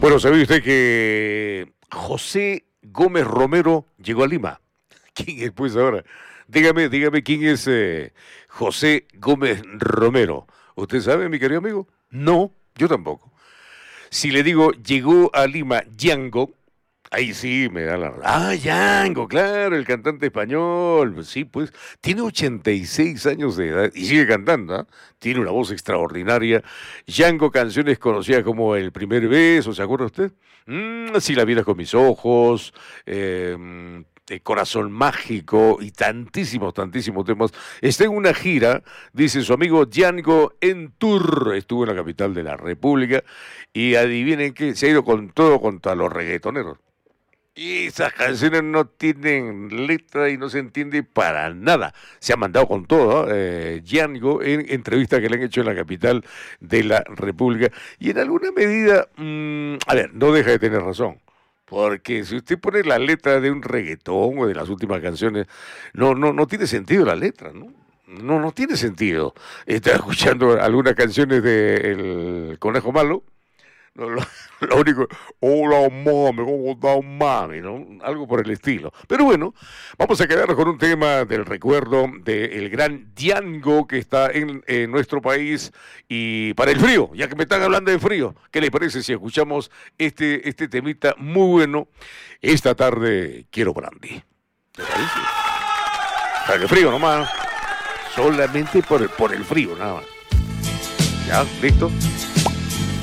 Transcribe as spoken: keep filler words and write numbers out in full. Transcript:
Bueno, ¿sabe usted que José Gómez Romero llegó a Lima? ¿Quién es pues ahora? Dígame, dígame quién es eh, José Gómez Romero. ¿Usted sabe, mi querido amigo? No, yo tampoco. Si le digo, llegó a Lima Django, ahí sí me da la... Ah, Django, claro, el cantante español. Pues sí, pues, tiene ochenta y seis años de edad y sigue cantando, ¿ah? Tiene una voz extraordinaria. Django, canciones conocidas como El primer beso, ¿se acuerda usted? Mm, si la vieras con mis ojos, eh, eh, Corazón mágico y tantísimos, tantísimos temas. Está en una gira, dice su amigo Django en tour. Estuvo en la capital de la República y adivinen que se ha ido con todo contra los reggaetoneros. Y esas canciones no tienen letra y no se entiende para nada. Se ha mandado con todo, ¿eh? Django, en entrevistas que le han hecho en la capital de la República. Y en alguna medida, mmm, a ver, no deja de tener razón. Porque si usted pone la letra de un reggaetón o de las últimas canciones, no, no, no tiene sentido la letra, ¿no? No, no tiene sentido. Está escuchando algunas canciones de El Conejo Malo. No, lo, lo único, hola mami, ¿cómo está mami? ¿No? Algo por el estilo. Pero bueno, vamos a quedarnos con un tema del recuerdo del gran Django que está en, en nuestro país y para el frío, ya que me están hablando de frío, ¿qué les parece si escuchamos este, este temita muy bueno? Esta tarde quiero brandy. ¿Te parece? Para el frío nomás, solamente por, por el frío nada más. ¿Ya? ¿Listo?